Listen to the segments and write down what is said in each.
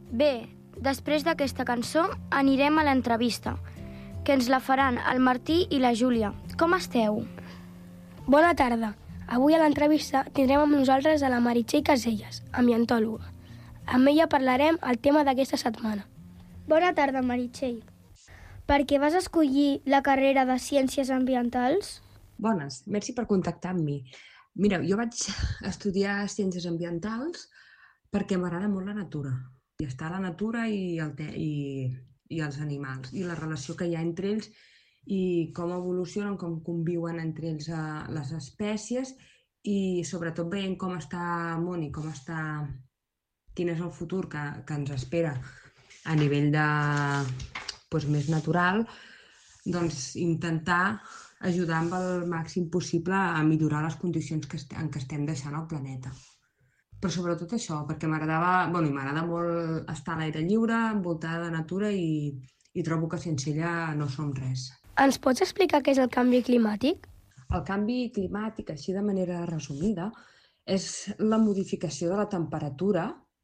Bé, després d'aquesta cançó anirem a l'entrevista, que ens la faran el Martí i la Júlia. Com esteu? Bona tarda. Avui a l'entrevista tindrem amb nosaltres a la Meritxell Caselles, ambientòloga. Amb ella parlarem el tema d'aquesta setmana. Bona tarda, Meritxell. Per què vas escollir la carrera de Ciències Ambientals? Bones, merci per contactar amb mi. Mira, jo vaig estudiar Ciències Ambientals perquè m'agrada molt la natura. I estar a la natura i els animals, i la relació que hi ha entre ells, i com evolucionen, com conviuen entre ells les espècies, i sobretot veient com està el món i quin és el futur que ens espera a nivell més natural, doncs intentar ajudar amb el màxim possible a millorar les condicions en què estem deixant el planeta. Però sobretot això, perquè m'agrada molt estar a l'aire lliure, envoltada de natura, i trobo que sense ella no som res. Ens pots explicar què és el canvi climàtic? El canvi climàtic, així de manera resumida, és la modificació de la temperatura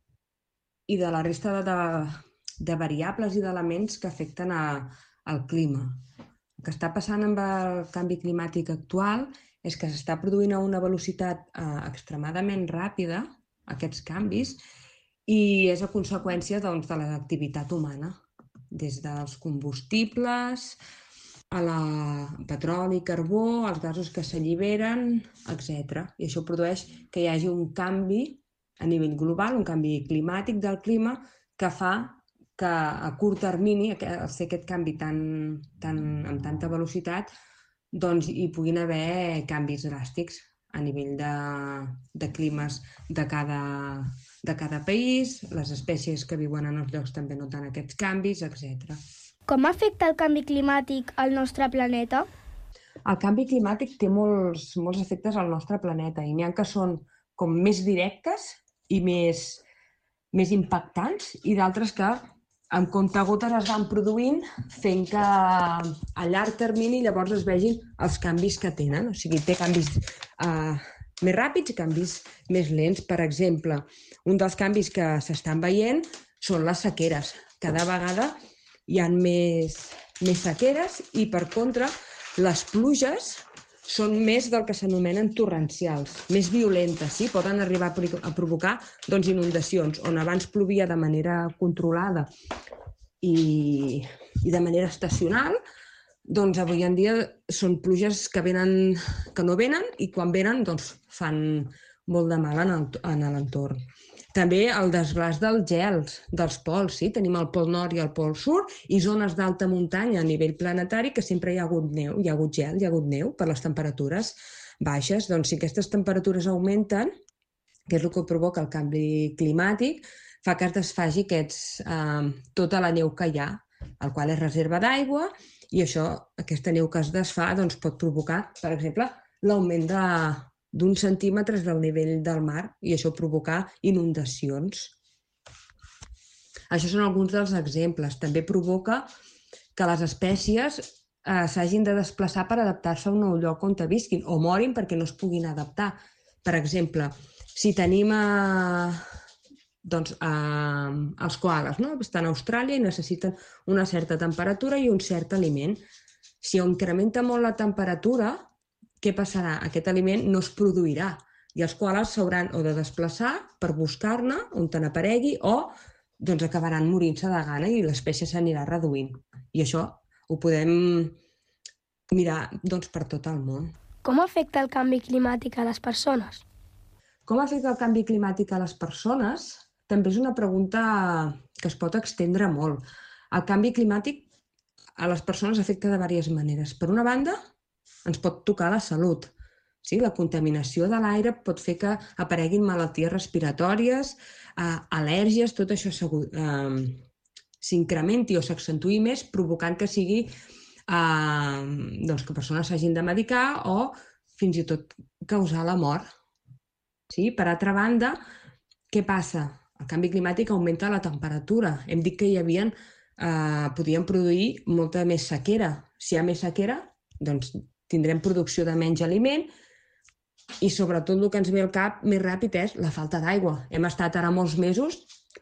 i de la resta de variables i d'elements que afecten al clima. El que està passant amb el canvi climàtic actual és que s'està produint a una velocitat extremadament ràpida, aquests canvis, i és a conseqüència de l'activitat humana, des dels combustibles, a la petroli, carbó, els gasos que s'alliberen, etc. I això produeix que hi hagi un canvi a nivell global, un canvi climàtic del clima, que fa que a curt termini, al ser aquest canvi amb tanta velocitat, doncs hi puguin haver canvis dràstics a nivell de climes de cada país, les espècies que viuen en els llocs també noten aquests canvis, etc. Com afecta el canvi climàtic al nostre planeta? El canvi climàtic té molts efectes al nostre planeta, i n'hi ha que són com més directes i més impactants, i d'altres que amb comptagotes es van produint, fent que a llarg termini llavors es vegin els canvis que tenen. O sigui, té canvis més ràpids i canvis més lents. Per exemple, un dels canvis que s'estan veient són les sequeres. Cada vegada hi ha més sequeres i, per contra, les pluges són més del que s'anomenen torrencials, més violentes, sí? Poden arribar a provocar inundacions, on abans plovia de manera controlada i de manera estacional, doncs avui en dia són pluges que no venen, i quan venen fan molt de mal en l'entorn. També el desglaç dels gels, dels pols, sí? Tenim el pol nord i el pol sud, i zones d'alta muntanya a nivell planetari que sempre hi ha hagut neu, hi ha hagut gel, hi ha hagut neu per les temperatures baixes. Doncs si aquestes temperatures augmenten, que és el que provoca el canvi climàtic, fa que es desfaci tota la neu que hi ha, el qual és reserva d'aigua, i aquesta neu que es desfà pot provocar, per exemple, l'augment d'1 centímetre del nivell del mar, i això provocar inundacions. Això són alguns dels exemples. També provoca que les espècies s'hagin de desplaçar per adaptar-se a un nou lloc on visquin, o morin perquè no es puguin adaptar. Per exemple, si tenim els koalas, no? Estan a Austràlia i necessiten una certa temperatura i un cert aliment. Si incrementa molt la temperatura, què passarà? Aquest aliment no es produirà, i els koalas s'hauran o de desplaçar per buscar-ne on n'aparegui, o acabaran morint-se de gana i l'espècie s'anirà reduint. I això ho podem mirar per tot el món. Com afecta el canvi climàtic a les persones? Com afecta el canvi climàtic a les persones? També és una pregunta que es pot estendre molt. El canvi climàtic a les persones afecta de diverses maneres. Per una banda, ens pot tocar la salut. Sí? La contaminació de l'aire pot fer que apareguin malalties respiratòries, al·lèrgies, tot això s'incrementi o s'accentuï més, provocant que sigui que persones s'hagin de medicar o fins i tot causar la mort. Sí? Per altra banda, què passa? El canvi climàtic augmenta la temperatura. Hem dit que podien produir molta més sequera. Si hi ha més sequera, doncs tindrem producció de menys aliment, i sobretot el que ens ve al cap més ràpid és la falta d'aigua. Hem estat ara molts mesos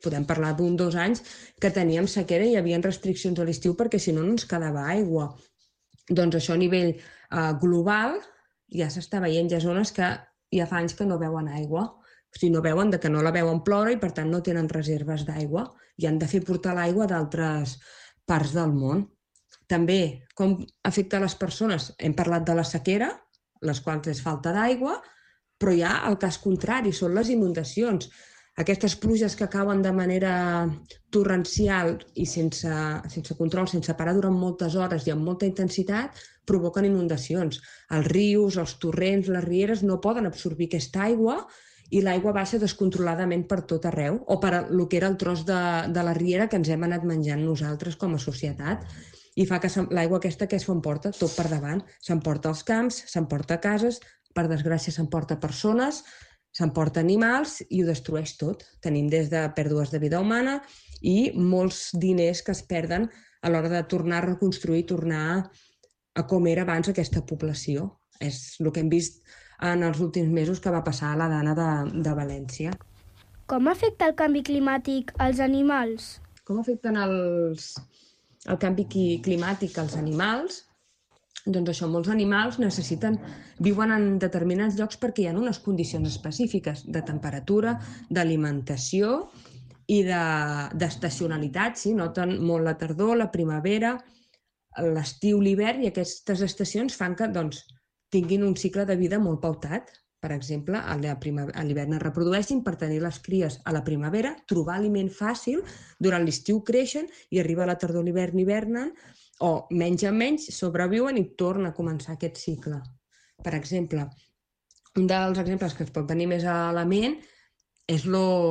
podem parlar d'un 2 anys, que teníem sequera i hi havia restriccions a l'estiu perquè si no ens quedava aigua. Doncs això a nivell global ja s'està veient, hi ha zones que ja fa anys que no beuen aigua, o sigui, no beuen de que no la beuen plora i per tant no tenen reserves d'aigua i han de fer portar l'aigua d'altres parts del món. També, com afecta les persones? Hem parlat de la sequera, les quals és falta d'aigua, però hi ha el cas contrari, són les inundacions. Aquestes pluges que cauen de manera torrencial i sense control, sense parar durant moltes hores i amb molta intensitat, provoquen inundacions. Els rius, els torrents, les rieres no poden absorbir aquesta aigua i l'aigua baixa descontroladament per tot arreu, o per el que era el tros de la riera que ens hem anat menjant nosaltres com a societat. I fa que l'aigua aquesta que s'emporta tot per davant. S'emporta els camps, s'emporta cases, per desgràcia s'emporta persones, s'emporta animals i ho destrueix tot. Tenim des de pèrdues de vida humana i molts diners que es perden a l'hora de tornar a reconstruir, tornar a com era abans aquesta població. És el que hem vist en els últims mesos que va passar a la Dana de València. Com afecta el canvi climàtic als animals? Com afecten el canvi climàtic als animals? Doncs això, molts animals viuen en determinats llocs perquè hi ha unes condicions específiques de temperatura, d'alimentació i d'estacionalitat. Sí? Noten molt la tardor, la primavera, l'estiu, l'hivern, i aquestes estacions fan que tinguin un cicle de vida molt pautat. Per exemple, a l'hivern es reprodueixin per tenir les cries a la primavera, trobar aliment fàcil, durant l'estiu creixen i arriba la tardor, l'hivern, hivernen, o mengen menys, sobreviuen i torna a començar aquest cicle. Per exemple, un dels exemples que es pot venir més a la ment és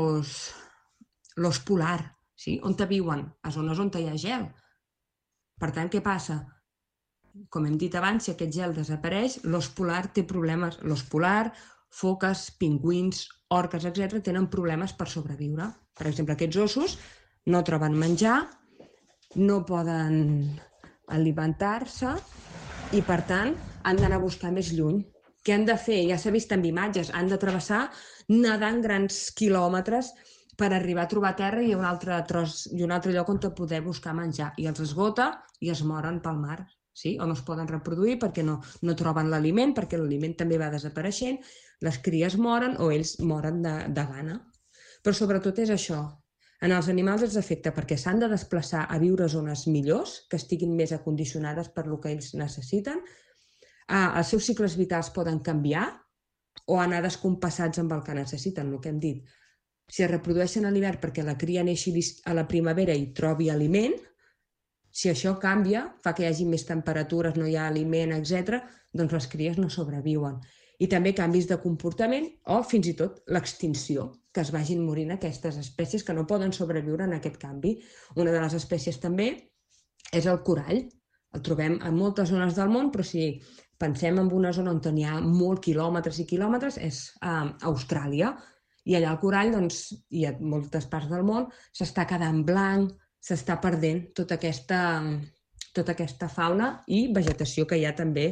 l'ós polar, sí? On viuen? A zones on hi ha gel. Per tant, què passa? Com hem dit abans, si aquest gel desapareix, l'ós polar té problemes. L'ós polar, foques, pingüins, orques, etc., tenen problemes per sobreviure. Per exemple, aquests ossos no troben menjar, no poden alimentar-se i, per tant, han d'anar a buscar més lluny. Què han de fer? Ja s'ha vist amb imatges, han de travessar nedant grans quilòmetres per arribar a trobar terra i un altre lloc on poder buscar menjar. I els esgota i es moren pel mar. Sí? O no es poden reproduir perquè no troben l'aliment, perquè l'aliment també va desapareixent, les cries moren o ells moren de gana. Però sobretot és això. En els animals els afecta perquè s'han de desplaçar a viure a zones millors, que estiguin més acondicionades per el que ells necessiten. Els seus cicles vitals poden canviar o anar descompassats amb el que necessiten, el que hem dit. Si es reprodueixen a l'hivern perquè la cria neixi a la primavera i trobi aliment, si això canvia, fa que hi hagi més temperatures, no hi ha aliment, etc., doncs les cries no sobreviuen. I també canvis de comportament o fins i tot l'extinció, que es vagin morint aquestes espècies que no poden sobreviure en aquest canvi. Una de les espècies també és el corall. El trobem en moltes zones del món, però si pensem en una zona on hi ha molts quilòmetres i quilòmetres, és Austràlia. I allà el corall, i a moltes parts del món, s'està quedant blanc, s'està perdent tota aquesta fauna i vegetació que hi ha també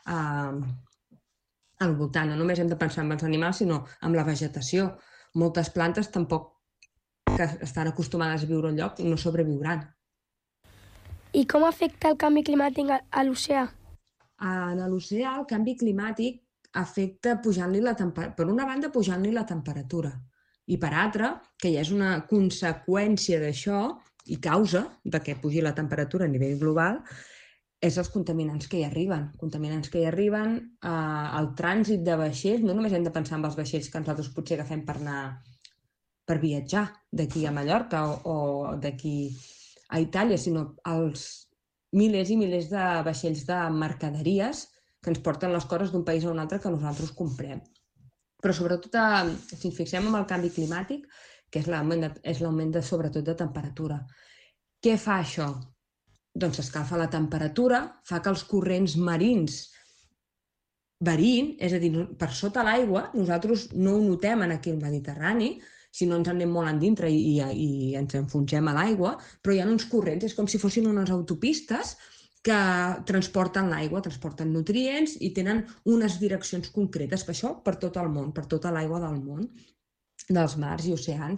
al voltant. No només hem de pensar en els animals, sinó en la vegetació. Moltes plantes tampoc que estan acostumades a viure a un lloc no sobreviuran. I com afecta el canvi climàtic a l'oceà? En l'oceà el canvi climàtic afecta per una banda pujant-li la temperatura i per altra, que ja és una conseqüència d'això i causa de que pugi la temperatura a nivell global, és els contaminants que hi arriben. Contaminants que hi arriben al trànsit de vaixells. No només hem de pensar en els vaixells que nosaltres potser agafem per viatjar d'aquí a Mallorca o d'aquí a Itàlia, sinó els milers i milers de vaixells de mercaderies que ens porten les coses d'un país a un altre que nosaltres comprem. Però sobretot, si ens fixem en el canvi climàtic, que és l'augment sobretot de temperatura. Què fa això? Doncs s'escalfa la temperatura, fa que els corrents marins varin, és a dir, per sota l'aigua, nosaltres no ho notem aquí al Mediterrani, si no ens anem molt endintre i ens enfonsem a l'aigua, però hi ha uns corrents, és com si fossin unes autopistes que transporten l'aigua, transporten nutrients i tenen unes direccions concretes, per això per tot el món, per tota l'aigua del món, dels mars i oceans.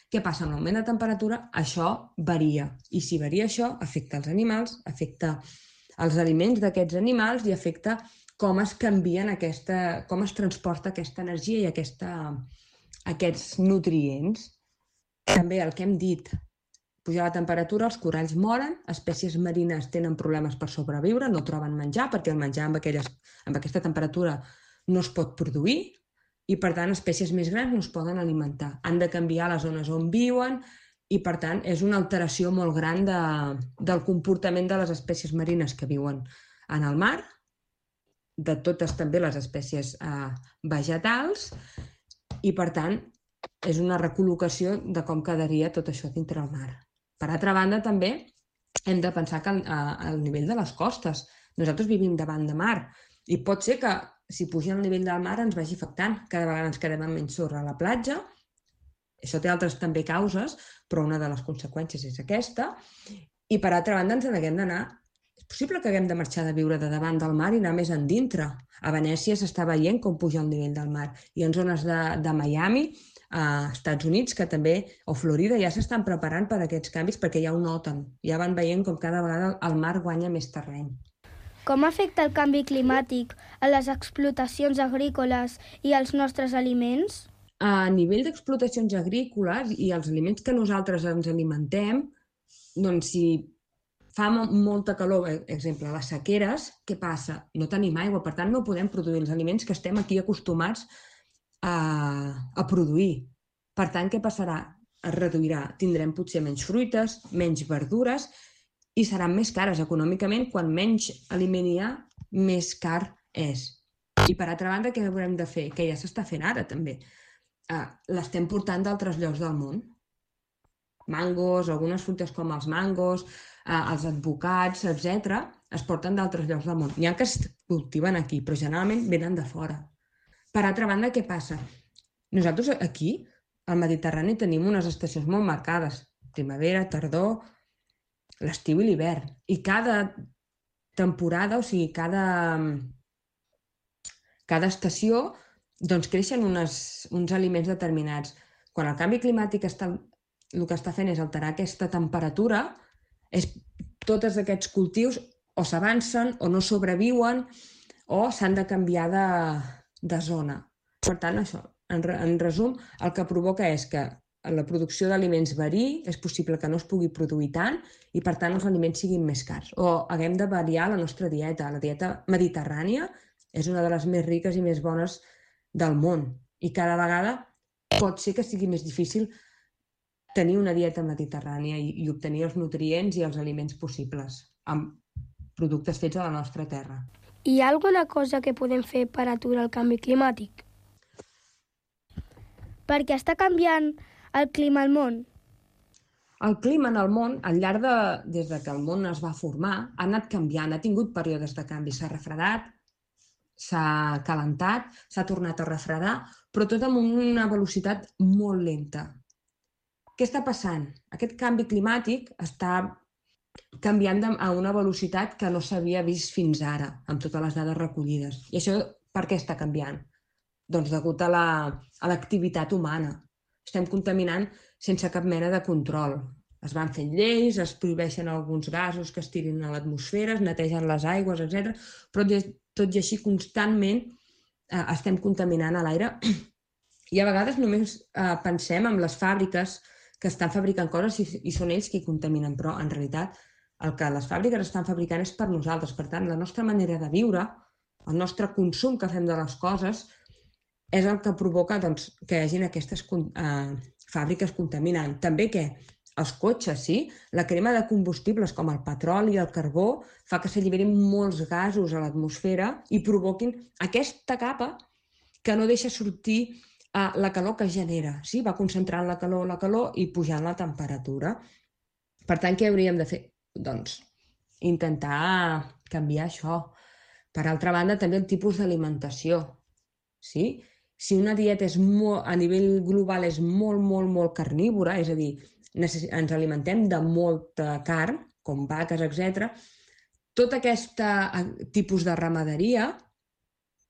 Què passa? Amb l'augment de temperatura això varia. I si varia això, afecta els animals, afecta els aliments d'aquests animals i afecta com es canvien com es transporta aquesta energia i aquests nutrients. També el que hem dit, pujar la temperatura, els coralls moren, espècies marines tenen problemes per sobreviure, no troben menjar, perquè el menjar amb aquesta temperatura no es pot produir, i per tant espècies més grans no es poden alimentar. Han de canviar les zones on viuen, i per tant és una alteració molt gran del comportament de les espècies marines que viuen en el mar, de totes també les espècies vegetals, i per tant és una recol·locació de com quedaria tot això dintre el mar. Per altra banda, també hem de pensar que al nivell de les costes, nosaltres vivim davant de mar, i pot ser que si puja el nivell del mar ens vagi afectant. Cada vegada ens quedem amb menys sorra a la platja. Això té altres també causes, però una de les conseqüències és aquesta. I per altra banda ens n'haguem d'anar. És possible que haguem de marxar de viure de davant del mar i anar més endintre. A Venècia s'està veient com puja el nivell del mar. I en zones de Miami, a Estats Units, que també, o Florida, ja s'estan preparant per a aquests canvis perquè ja ho noten. Ja van veient com cada vegada el mar guanya més terreny. Com afecta el canvi climàtic a les explotacions agrícoles i als nostres aliments? A nivell d'explotacions agrícoles i els aliments que nosaltres ens alimentem, doncs si fa molta calor, per exemple, a les sequeres, què passa? No tenim aigua, per tant no podem produir els aliments que estem aquí acostumats a produir. Per tant, què passarà? Es reduirà. Tindrem potser menys fruites, menys verdures i seran més cares econòmicament. Quan menys aliment hi ha, més car és. I per altra banda, què haurem de fer? Que ja s'està fent ara també. L'estem portant d'altres llocs del món. Mangos, algunes fruites com els mangos, els advocats, etc., es porten d'altres llocs del món. N'hi ha que es cultiven aquí, però generalment venen de fora. Per altra banda, què passa? Nosaltres aquí, al Mediterrani, tenim unes estacions molt marcades. Primavera, tardor, l'estiu i l'hivern. I cada temporada, o sigui, cada estació, doncs creixen uns aliments determinats. Quan el canvi climàtic el que està fent és alterar aquesta temperatura, tots aquests cultius o s'avancen o no sobreviuen o s'han de canviar de zona. Per tant, això, en resum, el que provoca és que la producció d'aliments variï, és possible que no es pugui produir tant i, per tant, els aliments siguin més cars. O haguem de variar la nostra dieta. La dieta mediterrània és una de les més riques i més bones del món i cada vegada pot ser que sigui més difícil tenir una dieta mediterrània i obtenir els nutrients i els aliments possibles amb productes fets a la nostra terra. Hi ha alguna cosa que podem fer per aturar el canvi climàtic? Perquè està canviant el clima al món. El clima en el món, des que el món es va formar, ha anat canviant, ha tingut períodes de canvi. S'ha refredat, s'ha calentat, s'ha tornat a refredar, però tot amb una velocitat molt lenta. Què està passant? Aquest canvi climàtic està canviant a una velocitat que no s'havia vist fins ara, amb totes les dades recollides. I això per què està canviant? Doncs degut a l'activitat humana. Estem contaminant sense cap mena de control. Es van fent lleis, es prohibeixen alguns gasos que es tirin a l'atmosfera, es netegen les aigües, etc. Però tot i així constantment estem contaminant l'aire i a vegades només pensem en les fàbriques que estan fabricant coses i són ells qui contaminen, però en realitat el que les fàbriques estan fabricant és per nosaltres. Per tant, la nostra manera de viure, el nostre consum que fem de les coses, és el que provoca que hi hagin aquestes fàbriques contaminant. També que els cotxes, sí, la crema de combustibles com el petroli i el carbó fa que s'alliberin molts gasos a l'atmosfera i provoquin aquesta capa que no deixa sortir la calor que genera. Sí, va concentrant la calor i pujant la temperatura. Per tant, què hauríem de fer? Doncs intentar canviar això. Per altra banda, també el tipus d'alimentació. Sí? Si una dieta a nivell global és molt, molt, molt carnívora, és a dir, ens alimentem de molta carn, com vaques, etc., tot aquest tipus de ramaderia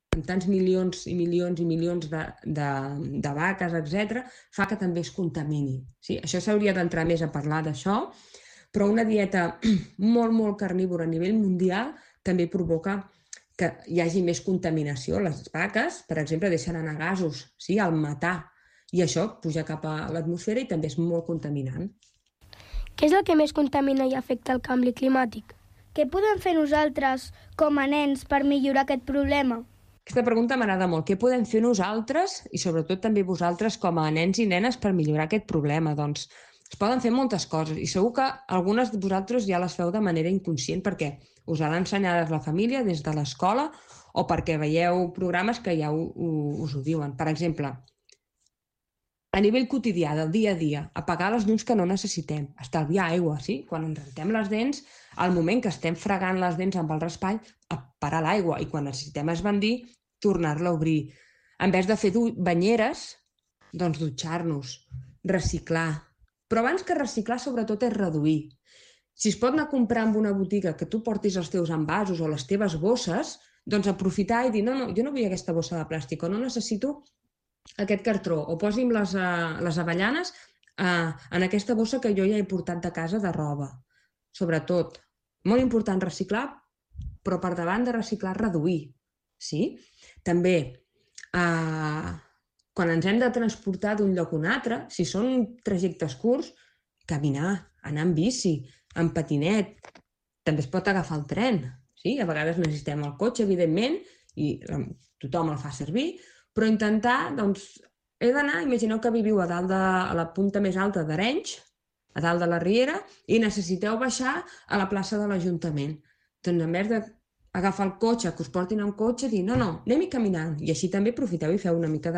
amb tants milions i milions i milions de vaques, etc., fa que també es contamini. Sí? Això s'hauria d'entrar més a parlar d'això, però una dieta molt, molt carnívora a nivell mundial també provoca que hi hagi més contaminació. Les vaques, per exemple, deixen anar gasos, sí? Al metà, i això puja cap a l'atmosfera i també és molt contaminant. Què és el que més contamina i afecta el canvi climàtic? Què podem fer nosaltres, com a nens, per millorar aquest problema? Aquesta pregunta m'agrada molt. Què podem fer nosaltres, i sobretot també vosaltres com a nens i nenes, per millorar aquest problema? Doncs es poden fer moltes coses, i segur que algunes de vosaltres ja les feu de manera inconscient perquè us han ensenyat la família des de l'escola o perquè veieu programes que ja us ho diuen. Per exemple, a nivell quotidià, del dia a dia, apagar les llums que no necessitem, estalviar aigua, sí? Quan ens rentem les dents, al moment que estem fregant les dents amb el raspall, parar l'aigua, i quan necessitem esbandir, tornar-la a obrir. En vez de fer banyeres, doncs dutxar-nos, reciclar. Però abans que reciclar, sobretot, és reduir. Si es pot anar a comprar en una botiga que tu portis els teus envasos o les teves bosses, doncs aprofitar i dir, no, jo no vull aquesta bossa de plàstic, o no necessito aquest cartró, o posi'm les avellanes en aquesta bossa que jo ja he portat de casa de roba. Sobretot, molt important reciclar, però per davant de reciclar, reduir. Sí? També, quan ens hem de transportar d'un lloc a un altre, si són trajectes curts, caminar, anar en bici, en patinet, també es pot agafar el tren. Sí? A vegades necessitem el cotxe, evidentment, i tothom el fa servir, però intentar, doncs, he d'anar, imagineu que viviu a la punta més alta d'Arenys, a dalt de la Riera, i necessiteu baixar a la plaça de l'Ajuntament. Doncs en vez d'agafar el cotxe, que us portin en cotxe, dir, no, anem-hi caminant. I així també aprofiteu i feu una mica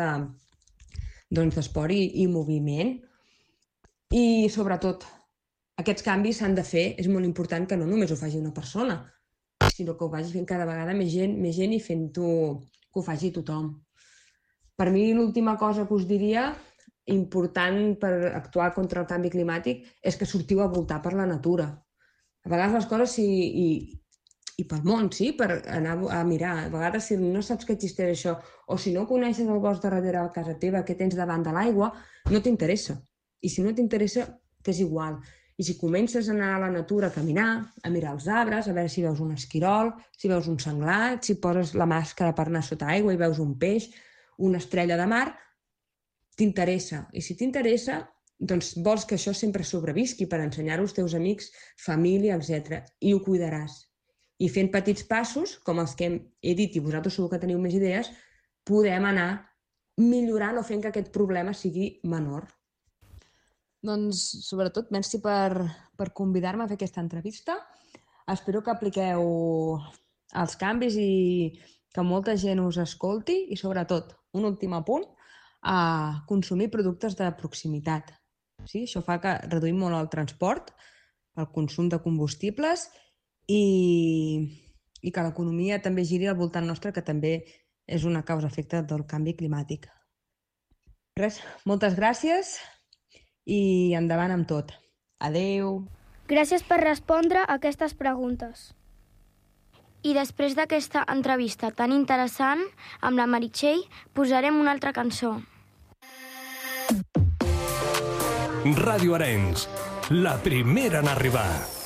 d'esport i moviment. I, sobretot, aquests canvis s'han de fer. És molt important que no només ho faci una persona, sinó que ho vagi fent cada vegada més gent i fent-ho que ho faci tothom. Per mi, l'última cosa que us diria, important per actuar contra el canvi climàtic, és que sortiu a voltar per la natura. A vegades les coses, i pel món, sí, per anar a mirar. A vegades, si no saps que existeix això, o si no coneixes el bosc de darrere de casa teva, que tens davant de l'aigua, no t'interessa. I si no t'interessa, t'és igual. I si comences a anar a la natura a caminar, a mirar els arbres, a veure si veus un esquirol, si veus un senglar, si poses la màscara per anar sota aigua i veus un peix, una estrella de mar, t'interessa. I si t'interessa, doncs vols que això sempre sobrevisqui per ensenyar-ho als teus amics, família, etc. I ho cuidaràs. I fent petits passos, com els que he dit, i vosaltres segur que teniu més idees, podem anar millorant o fent que aquest problema sigui menor. Doncs, sobretot, merci per convidar-me a fer aquesta entrevista. Espero que apliqueu els canvis i que molta gent us escolti i, sobretot, un últim apunt, a consumir productes de proximitat. Sí? Això fa que reduïm molt el transport, el consum de combustibles i que l'economia també giri al voltant nostre, que també és una causa-efecte del canvi climàtic. Res, moltes gràcies i endavant amb tot. Adeu! Gràcies per respondre a aquestes preguntes. I després d'aquesta entrevista tan interessant amb la Meritxell, posarem una altra cançó. Ràdio Arenys, la primera en arribar.